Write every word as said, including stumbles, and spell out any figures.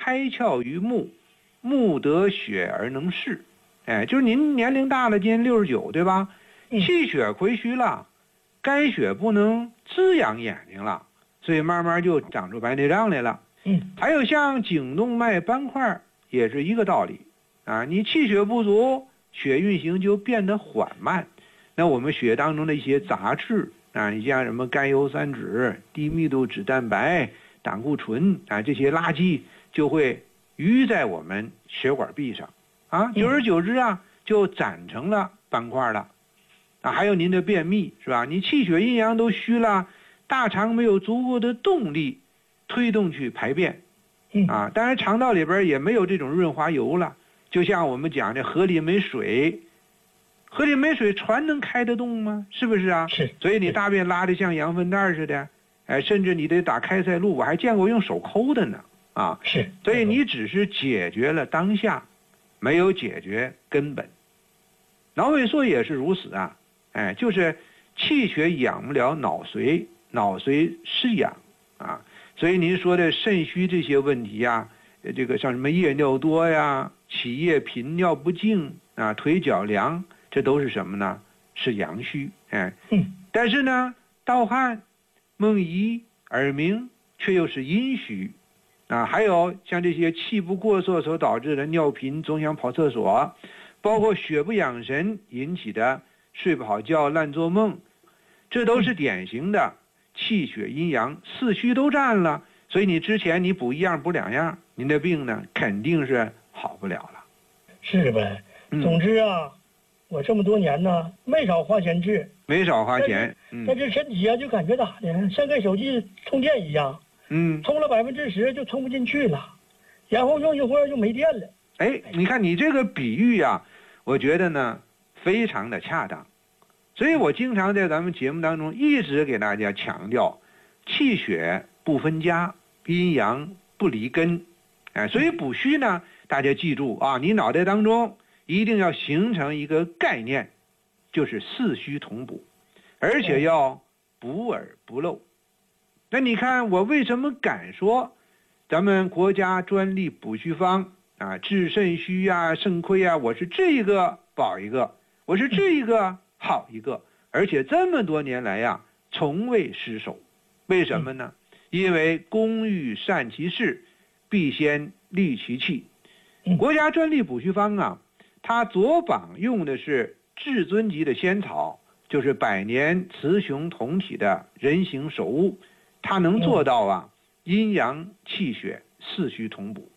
开窍于目，目得血而能视。哎，就是您年龄大了，今年六十九，对吧？气血亏虚了，该血不能滋养眼睛了，所以慢慢就长出白内障来了。 嗯， 还有像颈动脉斑块也是一个道理啊，你气血不足，血运行就变得缓慢，那我们血当中的一些杂质啊，你像什么甘油三酯、低密度脂蛋白、胆固醇啊，这些垃圾就会淤在我们血管壁上啊，久而久之啊，就长成了斑块了啊。还有您的便秘是吧？你气血阴阳都虚了，大肠没有足够的动力推动去排便啊，当然肠道里边也没有这种润滑油了，就像我们讲的河里没水，河里没水船能开得动吗？是不是啊？ 是。 所以你大便拉得像羊粪蛋似的，哎，甚至你得打开塞露，我还见过用手抠的呢啊。 是。 所以你只是解决了当下，没有解决根本。脑萎缩也是如此啊，哎，就是气血养不了脑髓，脑髓失养啊。所以您说的肾虚这些问题呀，这个像什么夜尿多呀、起夜频、尿不尽啊、腿脚凉，这都是什么呢？是阳虚，哎， 嗯。 但是呢，盗汗、梦遗、耳鸣却又是阴虚啊。还有像这些气不过摄所导致的尿频，总想跑厕所，包括血不养神引起的睡不好觉、烂做梦，这都是典型的气血阴阳四虚都占了。所以你之前你补一样补两样，您的病呢肯定是好不了了。 是呗。总之啊、嗯，我这么多年呢没少花钱治， 没少花钱， 但是、嗯、但是身体啊就感觉咋的，像跟手机充电一样， 嗯， 充了百分之十就充不进去了，然后用一会儿就没电了。 哎，你看你这个比喻啊，我觉得呢非常的恰当，所以我经常在咱们节目当中一直给大家强调，气血不分家，阴阳不离根，哎，所以补虚呢，大家记住啊，你脑袋当中一定要形成一个概念，就是四虚同补，而且要补而不漏。那你看我为什么敢说咱们国家专利补虚方啊，治肾虚啊、肾亏啊，我是治一个保一个，我是治一个好一个，而且这么多年来呀、啊，从未失手。为什么呢？因为工欲善其事，必先利其器。国家专利补虚方啊，它左膀用的是至尊级的仙草，就是百年雌雄同体的人形首乌，它能做到啊阴阳气血四虚同补。